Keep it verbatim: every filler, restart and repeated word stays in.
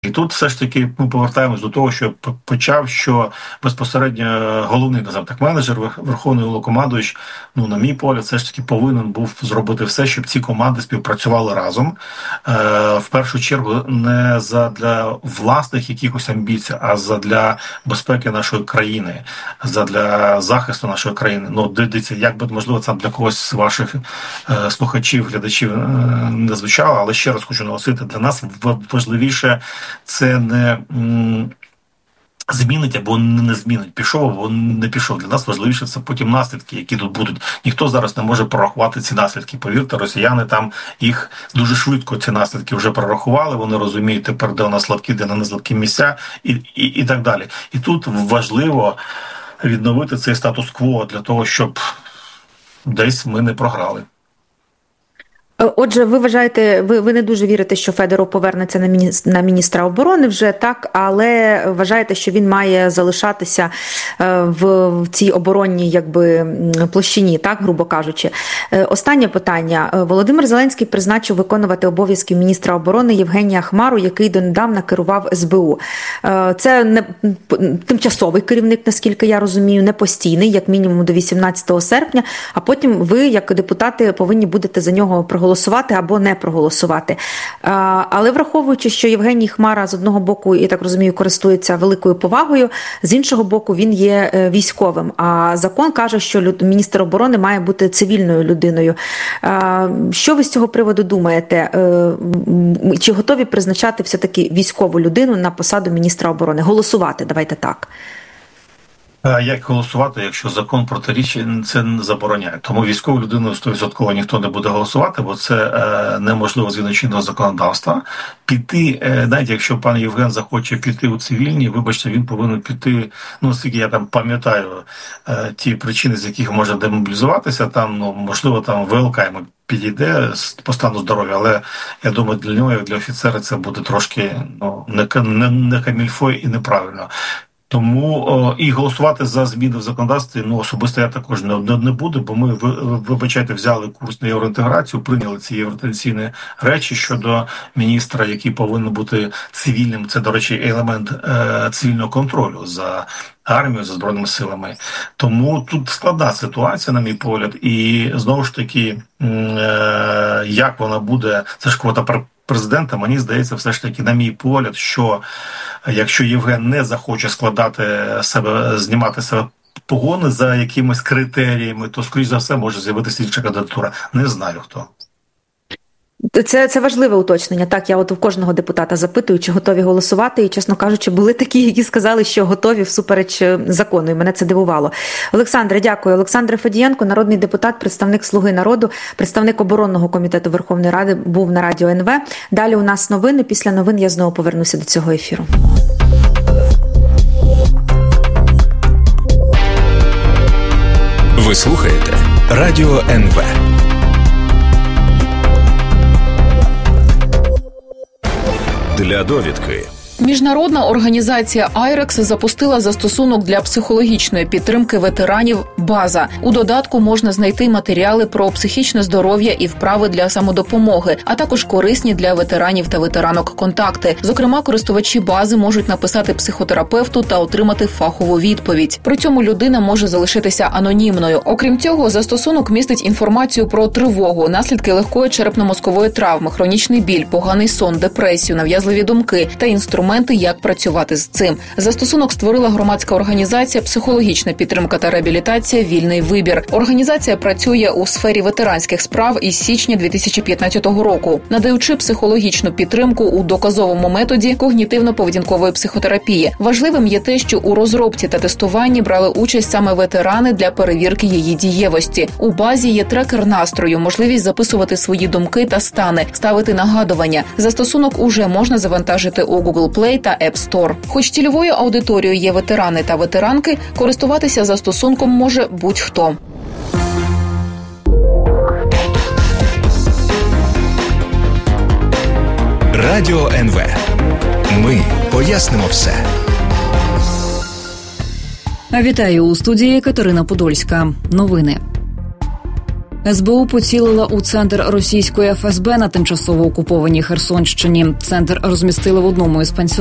І тут все ж таки ми повертаємось до того, що почав, що безпосередньо головний, назав так, менеджер, Верховний Головнокомандувач, ну, на мій погляд, все ж таки повинен був зробити все, щоб ці команди співпрацювали разом. Е, в першу чергу не задля власних якихось амбіцій, а задля безпеки нашої країни, задля захисту нашої країни. Ну, дивіться, як би, можливо, це для когось з ваших е, слухачів, глядачів е, не звучало, але ще раз хочу наголосити, для нас важливіше це не м, змінить або не змінить, пішов або не пішов. Для нас важливіше це потім наслідки, які тут будуть. Ніхто зараз не може прорахувати ці наслідки. Повірте, росіяни там їх дуже швидко, ці наслідки вже прорахували, вони розуміють тепер, де у нас слабкі, де не слабкі місця і, і, і так далі. І тут важливо відновити цей статус-кво для того, щоб десь ми не програли. Отже, ви вважаєте, ви, ви не дуже вірите, що Федоров повернеться на, міні, на міністра оборони вже, так, але вважаєте, що він має залишатися в, в цій оборонній, якби, площині, так, грубо кажучи. Останнє питання. Володимир Зеленський призначив виконувати обов'язки міністра оборони Євгенія Хмару, який донедавна керував ес бе у. Це не тимчасовий керівник, наскільки я розумію, не постійний, як мінімум до вісімнадцятого серпня, а потім ви, як депутати, повинні будете за нього проголосувати. Голосувати або не проголосувати. Але враховуючи, що Євгеній Хмара з одного боку, я так розумію, користується великою повагою, з іншого боку він є військовим. А закон каже, що міністр оборони має бути цивільною людиною. Що ви з цього приводу думаєте? Чи готові призначати все-таки військову людину на посаду міністра оборони? Голосувати, давайте так. Як голосувати, якщо закон протирічить, це не забороняє. Тому військову людину сто відсотків ніхто не буде голосувати, бо це е, неможливо згідно чинного законодавства. Піти, е, навіть якщо пан Євген захоче піти у цивільні, вибачте, він повинен піти, ну, оскільки я там пам'ятаю е, ті причини, з яких може демобілізуватися, там, ну, можливо, там В Л К йому підійде по стану здоров'я, але я думаю, для нього, як для офіцера, це буде трошки, ну, не, не, не камільфо і неправильно. Тому о, і голосувати за зміни в законодавстві, ну, особисто я також не, не, не буду, бо ми, ви, вибачайте, взяли курс на євроінтеграцію, прийняли ці євроінтеграційні речі щодо міністра, який повинен бути цивільним. Це, до речі, елемент е, цивільного контролю за армією, за Збройними силами. Тому тут складна ситуація, на мій погляд, і знову ж таки, е, як вона буде, це ж квота президента, мені здається, все ж таки, на мій погляд, що якщо Євген не захоче складати себе, знімати себе погони за якимись критеріями, то, скоріш за все, може з'явитися інша кандидатура. Не знаю, хто. Це, це важливе уточнення. Так, я от у кожного депутата запитую, чи готові голосувати, і, чесно кажучи, були такі, які сказали, що готові всупереч закону, і мене це дивувало. Олександре, дякую. Олександр Федієнко, народний депутат, представник «Слуги народу», представник оборонного комітету Верховної Ради, був на Радіо ен ве. Далі у нас новини. Після новин я знову повернуся до цього ефіру. Ви слухаєте Радіо ен ве. Для довідки. Міжнародна організація айрекс запустила застосунок для психологічної підтримки ветеранів «База». У додатку можна знайти матеріали про психічне здоров'я і вправи для самодопомоги, а також корисні для ветеранів та ветеранок контакти. Зокрема, користувачі «Бази» можуть написати психотерапевту та отримати фахову відповідь. При цьому людина може залишитися анонімною. Окрім цього, застосунок містить інформацію про тривогу, наслідки легкої черепно-мозкової травми, хронічний біль, поганий сон, депресію, нав'язливі думки та інструменти, як працювати з цим. Застосунок створила громадська організація «Психологічна підтримка та реабілітація. Вільний вибір». Організація працює у сфері ветеранських справ із січня дві тисячі п'ятнадцятого року, надаючи психологічну підтримку у доказовому методі когнітивно-поведінкової психотерапії. Важливим є те, що у розробці та тестуванні брали участь саме ветерани для перевірки її дієвості. У базі є трекер настрою, можливість записувати свої думки та стани, ставити нагадування. Застосунок уже можна завантажити у Google Play та App Store. Хоч цільовою аудиторією є ветерани та ветеранки, користуватися застосунком може будь-хто. Радіо ен ве. Ми пояснимо все. Вітаю, у студії Катерина Подольська. Новини. ес бе у поцілила у центр російської еф ес бе на тимчасово окупованій Херсонщині. Центр розмістили в одному із пансіонатів